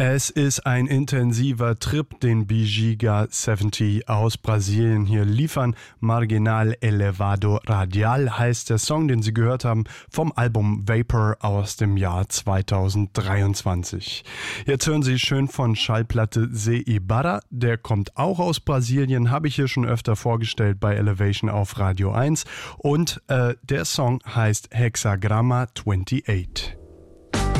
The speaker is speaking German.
Es ist ein intensiver Trip, den Bijiga 70 aus Brasilien hier liefern. Marginal Elevado Radial heißt der Song, den Sie gehört haben, vom Album Vapor aus dem Jahr 2023. Jetzt hören Sie schön von Schallplatte Se Ibarra, der kommt auch aus Brasilien, habe ich hier schon öfter vorgestellt bei Elevation auf Radio 1 und der Song heißt Hexagramma 28.